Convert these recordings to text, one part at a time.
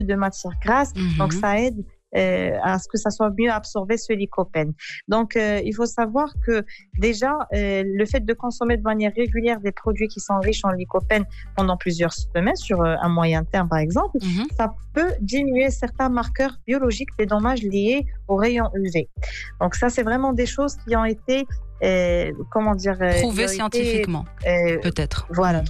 de matières grasses. Donc, ça aide à ce que ça soit mieux absorbé ce lycopène. Donc, il faut savoir que déjà, le fait de consommer de manière régulière des produits qui sont riches en lycopène pendant plusieurs semaines, sur un moyen terme par exemple, ça peut diminuer certains marqueurs biologiques des dommages liés aux rayons UV. Donc ça, c'est vraiment des choses qui ont été prouvé scientifiquement, peut-être. Voilà,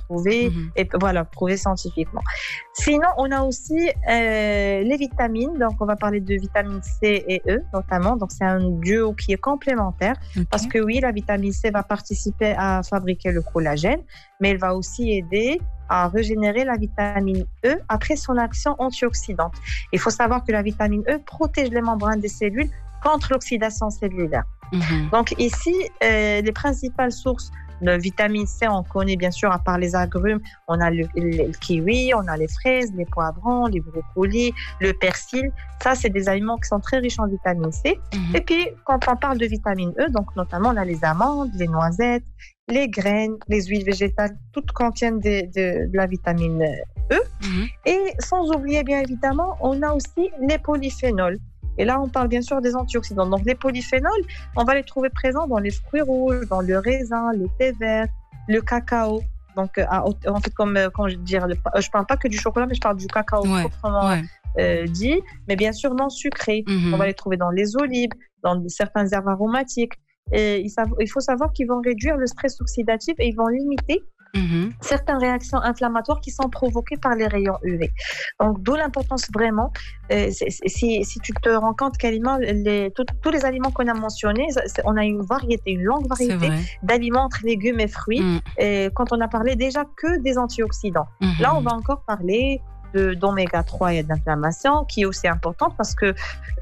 prouvé scientifiquement. Sinon, on a aussi les vitamines. Donc, on va parler de vitamine C et E, notamment. Donc, c'est un duo qui est complémentaire. Parce que oui, la vitamine C va participer à fabriquer le collagène, mais elle va aussi aider à régénérer la vitamine E après son action antioxydante. Il faut savoir que la vitamine E protège les membranes des cellules contre l'oxydation cellulaire. Donc ici, les principales sources de vitamine C, on connaît bien sûr, à part les agrumes, on a le kiwi, on a les fraises, les poivrons, les brocolis, le persil. Ça, c'est des aliments qui sont très riches en vitamine C. Et puis, quand on parle de vitamine E, donc notamment, on a les amandes, les noisettes, les graines, les huiles végétales, toutes contiennent de la vitamine E. Et sans oublier, bien évidemment, on a aussi les polyphénols. Et là, on parle bien sûr des antioxydants. Donc, les polyphénols, on va les trouver présents dans les fruits rouges, dans le raisin, le thé vert, le cacao. Donc, en fait, comme je dire, je parle pas que du chocolat, mais je parle du cacao proprement dit, mais bien sûr non sucré. On va les trouver dans les olives, dans certaines herbes aromatiques. Et il faut savoir qu'ils vont réduire le stress oxydatif et ils vont limiter certaines réactions inflammatoires qui sont provoquées par les rayons UV. Donc, d'où l'importance vraiment, si tu te rends compte qu'aliments, tous les aliments qu'on a mentionnés, on a une longue variété d'aliments entre légumes et fruits, et quand on a parlé déjà que des antioxydants. Là, on va encore parler d'oméga 3 et d'inflammation, qui est aussi importante parce que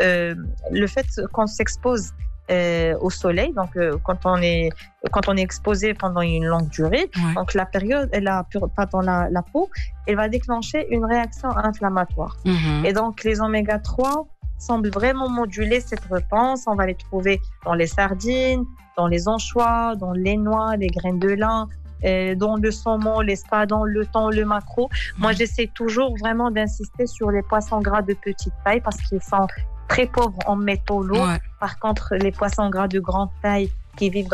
le fait qu'on s'expose au soleil, donc quand on est exposé pendant une longue durée, donc la période, la peau, elle va déclencher une réaction inflammatoire. Et donc les oméga 3 semblent vraiment moduler cette réponse. On va les trouver dans les sardines, dans les anchois, dans les noix, les graines de lin, dans le saumon, l'espadon, le thon, le maquereau. Moi, j'essaie toujours vraiment d'insister sur les poissons gras de petite taille parce qu'ils sont très pauvres en métaux lourds. Par contre, les poissons gras de grande taille qui vivent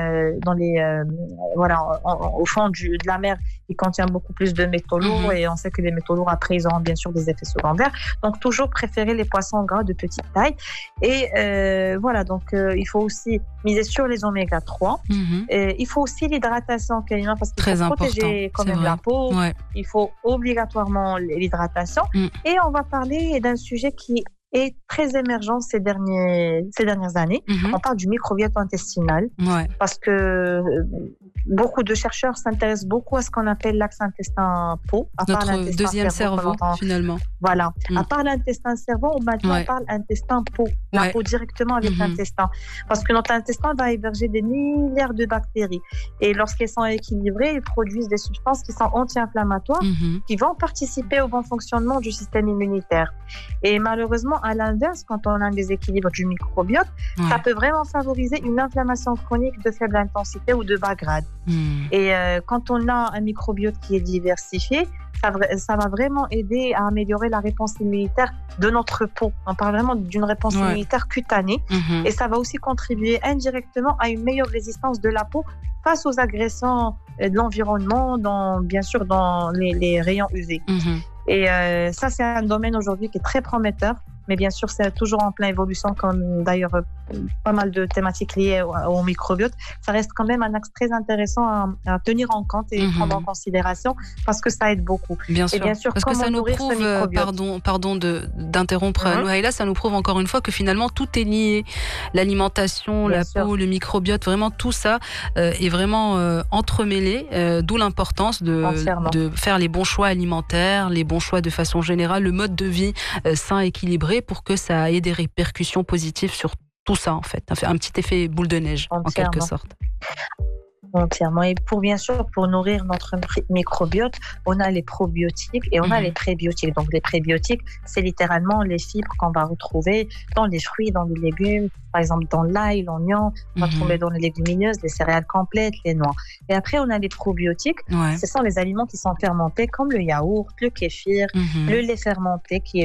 au fond de la mer, ils contiennent beaucoup plus de métaux lourds et on sait que les métaux lourds, après, ils auront bien sûr des effets secondaires. Donc, toujours préférer les poissons gras de petite taille. Et donc il faut aussi miser sur les oméga 3. Il faut aussi l'hydratation, parce qu'il faut protéger quand même la peau. Il faut obligatoirement l'hydratation. Et on va parler d'un sujet qui est très émergent ces dernières années. On parle du microbiote intestinal parce que beaucoup de chercheurs s'intéressent beaucoup à ce qu'on appelle l'axe intestin-peau. Notre deuxième cerveau, finalement. Voilà. À part l'intestin-cerveau, maintenant on parle intestin-peau. La peau directement avec l'intestin. Parce que notre intestin va héberger des milliards de bactéries. Et lorsqu'elles sont équilibrées, elles produisent des substances qui sont anti-inflammatoires, qui vont participer au bon fonctionnement du système immunitaire. Et malheureusement, à l'inverse, quand on a un déséquilibre du microbiote, ça peut vraiment favoriser une inflammation chronique de faible intensité ou de bas grade. Et quand on a un microbiote qui est diversifié, ça va vraiment aider à améliorer la réponse immunitaire de notre peau. On parle vraiment d'une réponse immunitaire cutanée. Et ça va aussi contribuer indirectement à une meilleure résistance de la peau face aux agressions de l'environnement, bien sûr dans les rayons UV. Et ça, c'est un domaine aujourd'hui qui est très prometteur. Mais bien sûr, c'est toujours en pleine évolution, comme d'ailleurs pas mal de thématiques liées au microbiote. Ça reste quand même un axe très intéressant à tenir en compte et prendre en considération parce que ça aide beaucoup. Bien sûr, parce que ça nous prouve, pardon d'interrompre Nouhaila, ça nous prouve encore une fois que finalement tout est lié. L'alimentation, la peau, le microbiote, vraiment tout ça est vraiment entremêlé, d'où l'importance de faire les bons choix alimentaires, les bons choix de façon générale, le mode de vie sain, équilibré pour que ça ait des répercussions positives sur tout ça en fait. Un petit effet boule de neige en quelque sorte. Entièrement. Et pour nourrir notre microbiote, on a les probiotiques et on a les prébiotiques. Donc les prébiotiques, c'est littéralement les fibres qu'on va retrouver dans les fruits, dans les légumes, par exemple dans l'ail, l'oignon, on va trouver dans les légumineuses, les céréales complètes, les noix. Et après, on a les probiotiques. Ce sont les aliments qui sont fermentés comme le yaourt, le kéfir, le lait fermenté qui est